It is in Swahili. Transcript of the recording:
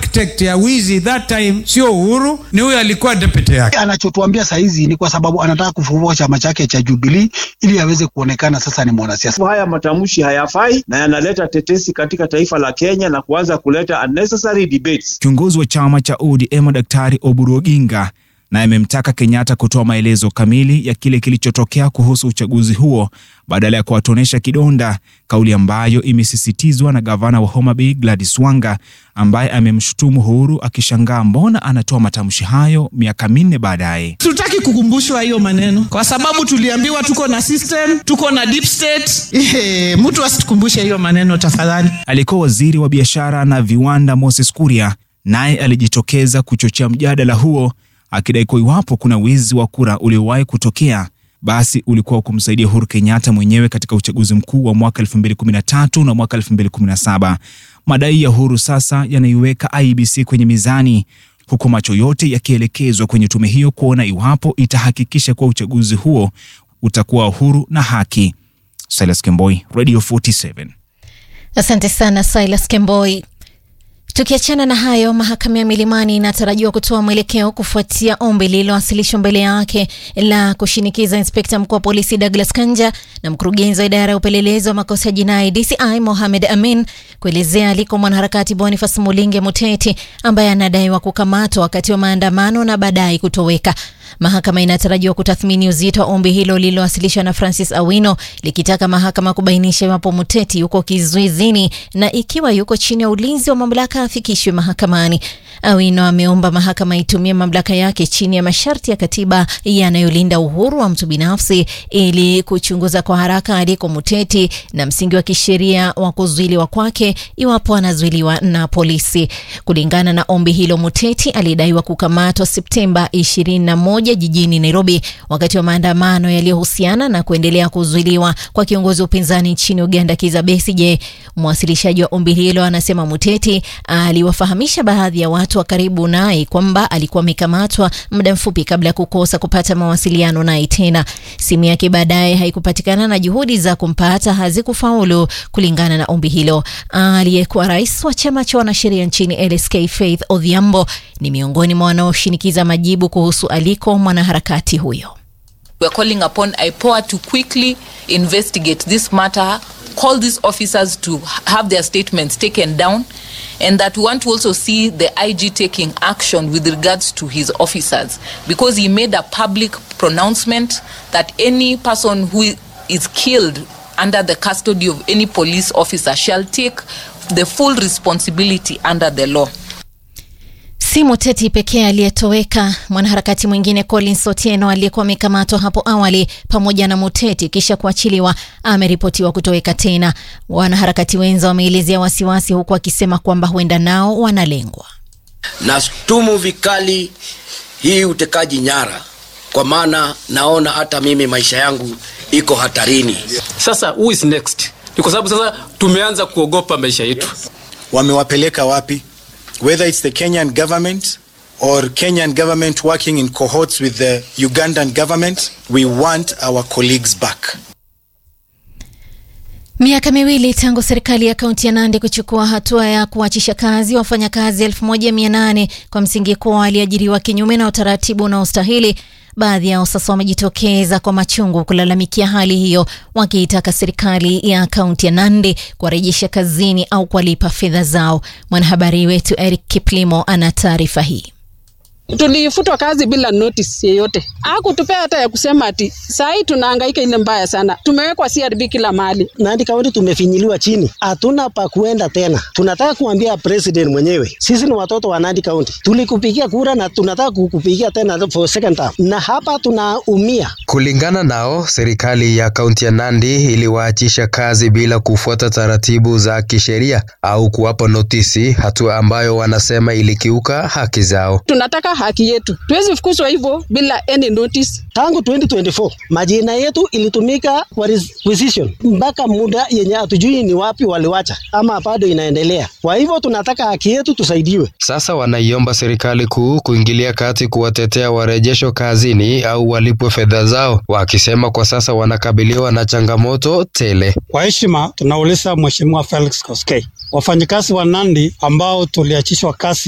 architect ya wizi that time sio Uhuru, ni huyo alikuwa deputy yake. Anachotuambia saizi ni kwa sababu anataka kufufua chama chake cha Jubilee ili aweze kuonekana sasa ni mwanasiasa. Haya matamshi hayafai na yanaleta tetesi katika taifa la Kenya na kuanza kuleta unnecessary debates. Kiongozi wa chama cha ODM Daktari Oburu Oginga na amemtaka Kenyatta kutoa maelezo kamili ya kile kilichotokea kuhusu uchaguzi huo badala ya kuwatonesha kidonda, kauli ambayo imesisitizwa na gavana wa Homa Bay Gladys Wanga, ambaye amemshutumu Uhuru akishangaa mbona anatoa matamshi hayo miaka 4 baadaye. Tutaki kukumbushwa hiyo maneno kwa sababu tuliambiwa tuko na system, tuko na deep state. Mtu asitukumbushe hiyo maneno tafadhali. Alikuwa waziri wa biashara na viwanda Moses Kuria, naye alijitokeza kuchochea mjadala huo akidai kwa iwapo kuna wizi wa kura uliowahi kutokea, basi ulikuwa kumsaidia Uhuru Kenyatta mwenyewe katika uchaguzi mkuu wa mwaka 2013 na mwaka 2017. Madai ya Uhuru sasa yanaiweka IEBC kwenye mizani, huku macho yote yakielekezwa kwenye tume hiyo kuona iwapo itahakikisha kwa uchaguzi huo utakuwa huru na haki. Silas Kemboi, Radio 47. Asante sana Silas Kemboi. Tukiachana na hayo, mahakama ya Milimani inatarajiwa kutoa mwelekeo kufuatia ombi lililowasilishwa mbele yake la kushinikiza inspekta mkuu wa polisi Douglas Kanja na mkurugenzi wa idara ya upelelezi wa makosa ya jinai DCI Mohamed Amin kuelezea aliko mwanaharakati Boniface Mulinge Muteti ambaye anadaiwa kukamatwa wakati wa maandamano na baadaye kutoweka. Mahakama inatarajiwa kutathmini uzito wa ombi hilo lililowasilishwa na Francis Awino likitaka mahakama kubainisha iwapo Muteti yuko kizuizini na ikiwa yuko chini ya ulinzi wa mamlaka afikishwe mahakamani. Awino ameomba mahakama itumie mamlaka yake chini ya masharti ya katiba yanayolinda uhuru wa mtu binafsi ili kuchunguza kwa haraka aliko Muteti na msingi wa kisheria wa kuzuiliwa kwake iwapo anazuiliwa na polisi. Kulingana na ombi hilo, Muteti alidaiwa kukamatwa Septemba 21 jijini Nairobi wakati wa maandamano yaliyohusiana na kuendelea kuzuiliwa kwa kiongozi wa upinzani nchini Uganda Kizza Besigye. Mwasilishaji wa ombi hilo anasema Muteti aliwafahamisha baadhi ya watu wa karibu naye kwamba alikuwa amekamatwa muda mfupi kabla ya kukosa kupata mawasiliano naye tena. Simu yake baadaye haikupatikana na juhudi za kumpata hazikufaulu. Kulingana na ombi hilo, aliyekuwa rais wa chama cha wanasheria nchini LSK Faith Odhiambo ni miongoni mwa wanaoshinikiza majibu kuhusu aliko mwanaharakati huyo. We are calling upon IPOA to quickly investigate this matter, call these officers to have their statements taken down, and that we want to also see the IG taking action with regards to his officers, because he made a public pronouncement that any person who is killed under the custody of any police officer shall take the full responsibility under the law. Si Muteti pekee aliyetoweka. Mwanaharakati mwingine Collins Otieno aliyekuwa amekamatwa hapo awali pamoja na Muteti kisha kuachiliwa ameripotiwa kutoweka tena. Wanaharakati wenza wameelezea wasiwasi huku akisema kwamba huenda nao wanalengwa. Nastumu vikali hii utekaji nyara, kwa maana naona hata mimi maisha yangu iko hatarini. Sasa who is next? Ni kwa sababu sasa tumeanza kuogopa maisha yetu. Wamewapeleka wapi? Whether it's the Kenyan government or Kenyan government working in cohorts with the Ugandan government, we want our colleagues back. Miaka miwili tangu serikali ya kaunti ya Nandi kuchukua hatua ya kuachisha kazi wafanyakazi 1800 kwa msingi kuwa waliajiriwa kinyume na utaratibu unaostahili, baadhi yao sasa wamejitokeza kwa machungu kulalamikia hali hiyo, wakiitaka serikali ya kaunti ya Nandi kuwarejesha kazini au kuwalipa fedha zao. Mwanahabari wetu Eric Kiplimo ana taarifa hii. Tulifutwa kazi bila notice yeyote. Hakutupea hata ya kusema ati saa hii tunahangaika ile mbaya sana. Tumewekwa CRB kila mahali. Nandi County tumefinyiliwa chini. Hatuna pa kuenda tena. Tunataka kuambia president mwenyewe, sisi ni watoto wa Nandi County. Tulikupigia kura na tunataka kukupigia tena for second term. Na hapa tunaumia. Kulingana nao, serikali ya kaunti ya Nandi iliwaachisha kazi bila kufuata taratibu za kisheria au kuwapa notisi, hatua ambayo wanasema ilikiuka haki zao. Tunataka haki yetu. Tuwezi fukuzwa hivyo bila any notice. Tangu 2024 majina yetu ilitumika kwa requisition mpaka muda yenye hatujui ni wapi waliwacha ama bado inaendelea. Kwa hivyo tunataka haki yetu tusaidiwe. Sasa wanaiomba serikali kuu kuingilia kati kuwatetea warejesho kazini au walipwe fedha zao, wakisema kwa sasa wanakabiliwa na changamoto tele. Kwa heshima tunauliza Mheshimiwa Felix Koskei, wafanyikazi wa Nandi ambao tuliachishwa kazi